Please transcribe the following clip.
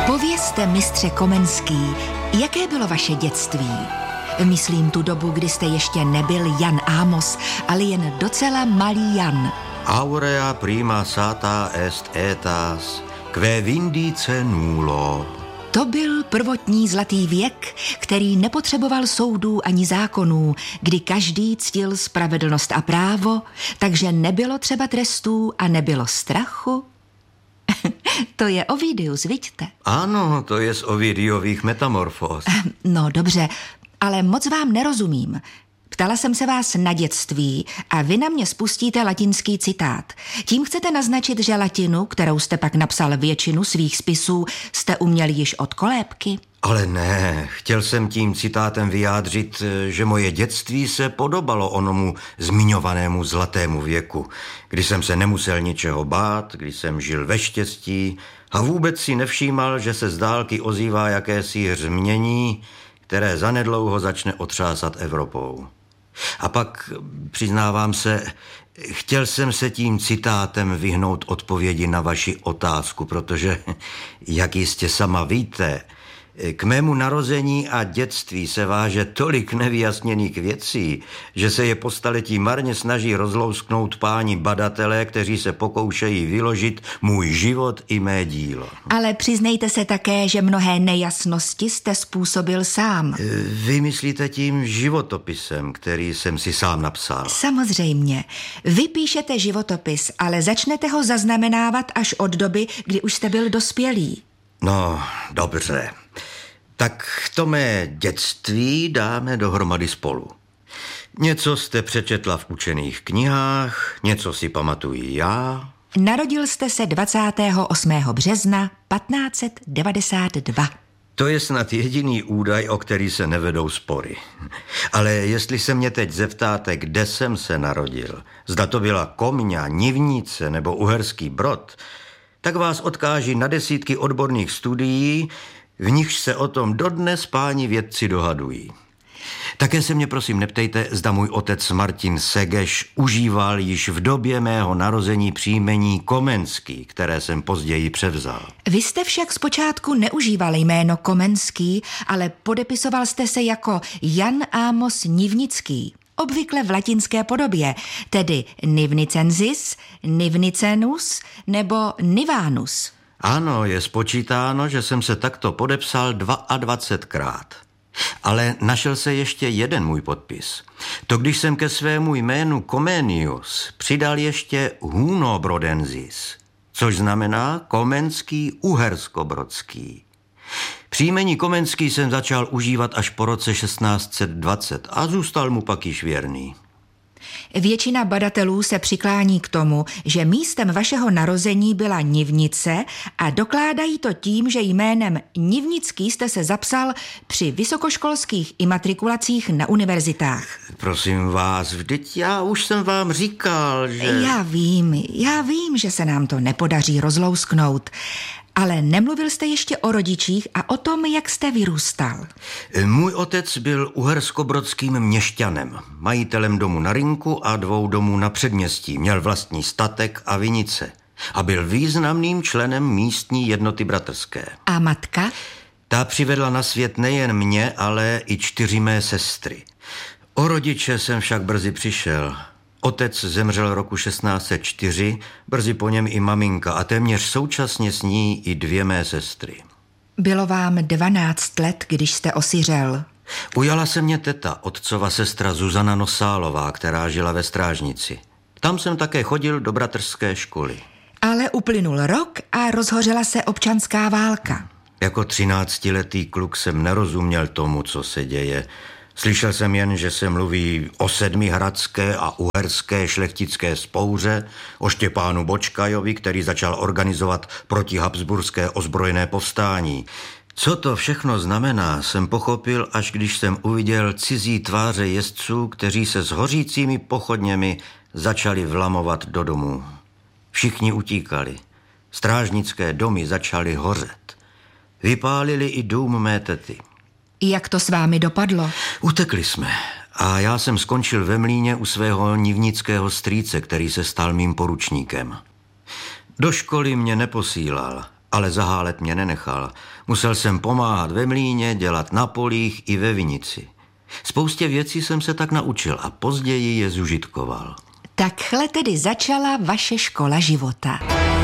Povězte, mistře Komenský, jaké bylo vaše dětství? Myslím tu dobu, kdy jste ještě nebyl Jan Amos, ale jen docela malý Jan. Aurea prima sata est etas, que vindice nulo. To byl prvotní zlatý věk, který nepotřeboval soudů ani zákonů, kdy každý ctil spravedlnost a právo, takže nebylo třeba trestů a nebylo strachu. To je Ovidius, vidíte? Ano, to je z Ovidiových metamorfóz. No dobře, ale moc vám nerozumím. Ptala jsem se vás na dětství a vy na mě spustíte latinský citát. Tím chcete naznačit, že latinu, kterou jste pak napsal většinu svých spisů, jste uměl již od kolébky? Ale ne, chtěl jsem tím citátem vyjádřit, že moje dětství se podobalo onomu zmiňovanému zlatému věku, kdy jsem se nemusel ničeho bát, kdy jsem žil ve štěstí a vůbec si nevšímal, že se z dálky ozývá jakési hřmění, které zanedlouho začne otřásat Evropou. A pak, přiznávám se, chtěl jsem se tím citátem vyhnout odpovědi na vaši otázku, protože, jak jistě sama víte, k mému narození a dětství se váže tolik nevyjasněných věcí, že se je po staletí marně snaží rozlousknout páni badatelé, kteří se pokoušejí vyložit můj život i mé dílo. Ale přiznejte se také, že mnohé nejasnosti jste způsobil sám. Vy myslíte tím životopisem, který jsem si sám napsal? Samozřejmě. Vy píšete životopis, ale začnete ho zaznamenávat až od doby, kdy už jste byl dospělý. No, dobře. Tak to mé dětství dáme dohromady spolu. Něco jste přečetla v učených knihách, něco si pamatuji já. Narodil jste se 28. března 1592. To je snad jediný údaj, o který se nevedou spory. Ale jestli se mě teď zeptáte, kde jsem se narodil, zda to byla Komňa, Nivnice nebo Uherský Brod, tak vás odkáží na desítky odborných studií, v nichž se o tom dodnes páni vědci dohadují. Také se mě prosím neptejte, zda můj otec Martin Segeš užíval již v době mého narození příjmení Komenský, které jsem později převzal. Vy jste však zpočátku neužíval jméno Komenský, ale podepisoval jste se jako Jan Amos Nivnický. Obvykle v latinské podobě, tedy Nivnicensis, Nivnicenus nebo Nivanus. Ano, je spočítáno, že jsem se takto podepsal 22krát. Ale našel se ještě jeden můj podpis. To když jsem ke svému jménu Comenius přidal ještě Hunobrodensis, což znamená Komenský Uherskobrodský. Příjmení Komenský jsem začal užívat až po roce 1620 a zůstal mu pak již věrný. Většina badatelů se přiklání k tomu, že místem vašeho narození byla Nivnice a dokládají to tím, že jménem Nivnický jste se zapsal při vysokoškolských imatrikulacích na univerzitách. Prosím vás, vždyť já už jsem vám říkal, že... Já vím, že se nám to nepodaří rozlousknout. Ale nemluvil jste ještě o rodičích a o tom, jak jste vyrůstal. Můj otec byl uherskobrodským měšťanem, majitelem domu na Rynku a 2 domů na předměstí. Měl vlastní statek a vinice a byl významným členem místní jednoty bratrské. A matka? Ta přivedla na svět nejen mě, ale i 4 mé sestry. O rodiče jsem však brzy přišel. Otec zemřel roku 1604, brzy po něm i maminka a téměř současně s ní i 2 mé sestry. Bylo vám 12 let, když jste osiřel. Ujala se mě teta, otcova sestra Zuzana Nosálová, která žila ve Strážnici. Tam jsem také chodil do bratrské školy. Ale uplynul rok a rozhořela se občanská válka. Jako 13letý kluk jsem nerozuměl tomu, co se děje. Slyšel jsem jen, že se mluví o Sedmihradské a uherské šlechtické spouře, o Štěpánu Bočkajovi, který začal organizovat protihabsburské ozbrojené povstání. Co to všechno znamená, jsem pochopil, až když jsem uviděl cizí tváře jezdců, kteří se s hořícími pochodněmi začali vlamovat do domů. Všichni utíkali. Strážnické domy začaly hořet. Vypálili i dům mé tety. Jak to s vámi dopadlo? Utekli jsme a já jsem skončil ve mlýně u svého nivnického strýce, který se stal mým poručníkem. Do školy mě neposílal, ale zahálet mě nenechal. Musel jsem pomáhat ve mlýně, dělat na polích i ve vinici. Spoustě věcí jsem se tak naučil a později je zužitkoval. Takhle tedy začala vaše škola života.